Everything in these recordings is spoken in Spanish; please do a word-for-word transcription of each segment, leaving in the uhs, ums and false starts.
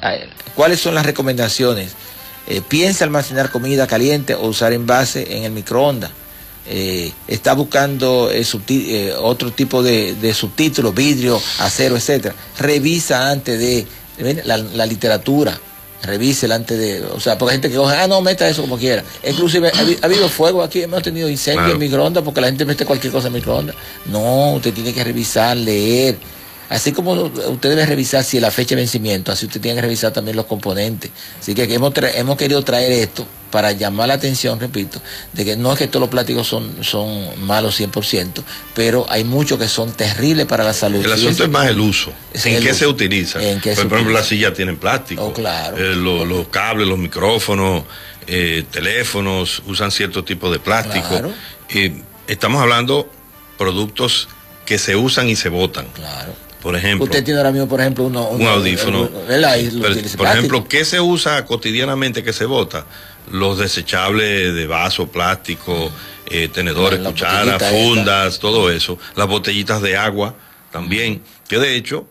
¿cuáles son las recomendaciones? Eh, ¿Piensa almacenar comida caliente o usar envase en el microondas? Eh, ¿Está buscando eh, eh, otro tipo de, de subtítulos, vidrio, acero, etcétera? Revisa antes de la, la literatura. Revísela antes de, o sea, porque hay gente que coge, ah, no, meta eso como quiera. Inclusive ha, ha habido fuego aquí, hemos tenido incendios claro. en microondas porque la gente mete cualquier cosa en microondas. No, usted tiene que revisar, leer. Así como usted debe revisar si la fecha de vencimiento, así usted tiene que revisar también los componentes. Así que hemos, hemos querido traer esto para llamar la atención, repito, de que no es que todos los plásticos son, son malos cien por ciento, pero hay muchos que son terribles para la salud. El asunto es más el uso. ¿En qué se utiliza? ¿En qué por se ejemplo, utiliza? las sillas tienen plástico. Oh, claro. Eh, lo, los cables, los micrófonos, eh, teléfonos, usan cierto tipo de plástico. Claro. Eh, estamos hablando productos que se usan y se botan. Claro. Por ejemplo, usted tiene ahora mismo, por ejemplo, uno, uno, un audífono. El, el, el, Pero, por ejemplo, ¿qué se usa cotidianamente que se bota? Los desechables de vaso, plástico, eh, tenedores, la, la cucharas, fundas, esta. todo eso. Las botellitas de agua también. Que de hecho,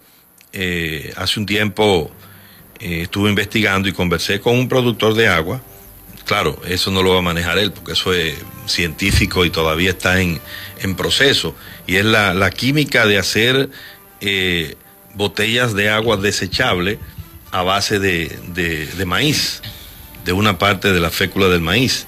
eh, hace un tiempo eh, estuve investigando y conversé con un productor de agua. Claro, eso no lo va a manejar él porque eso es científico y todavía está en, en proceso. Y es la, la química de hacer eh, botellas de agua desechable a base de, de, de maíz, de una parte de la fécula del maíz.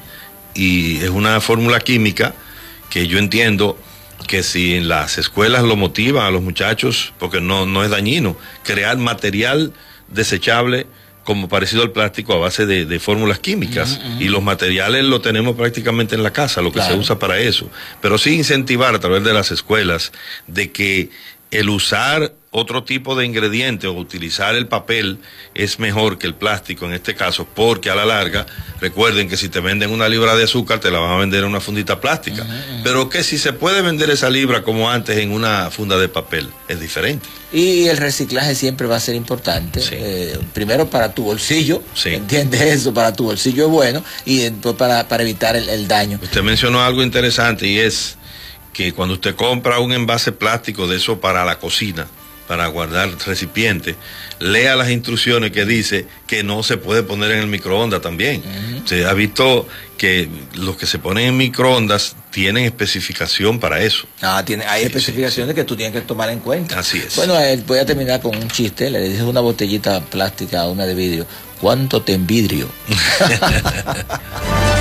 Y es una fórmula química que yo entiendo que si en las escuelas lo motivan a los muchachos, porque no, no es dañino, crear material desechable como parecido al plástico a base de, de fórmulas químicas. Uh-huh, uh-huh. Y los materiales los tenemos prácticamente en la casa, lo que claro. se usa para eso. Pero sí incentivar a través de las escuelas de que el usar otro tipo de ingrediente o utilizar el papel es mejor que el plástico en este caso, porque a la larga, recuerden que si te venden una libra de azúcar, te la van a vender en una fundita plástica. Uh-huh, uh-huh. Pero que si se puede vender esa libra como antes en una funda de papel, es diferente. Y el reciclaje siempre va a ser importante. Sí. Eh, primero para tu bolsillo, sí. ¿entiendes eso? Para tu bolsillo es bueno, y después para, para evitar el, el daño. Usted mencionó algo interesante y es que cuando usted compra un envase plástico de eso para la cocina, para guardar recipientes, lea las instrucciones que dice que no se puede poner en el microondas también. Uh-huh. Se ha visto que los que se ponen en microondas tienen especificación para eso. Ah, tiene, hay sí, especificaciones sí, sí. que tú tienes que tomar en cuenta. Así es. Bueno, eh, voy a terminar con un chiste. Le dices una botellita plástica a una de vidrio. ¿Cuánto te envidrio?